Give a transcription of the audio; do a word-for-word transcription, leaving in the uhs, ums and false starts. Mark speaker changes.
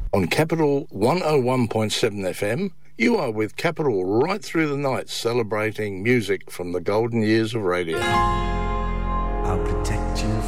Speaker 1: On Capital one oh one point seven F M, you are with Capital right through the night, celebrating music from the golden years of radio.
Speaker 2: I'll protect you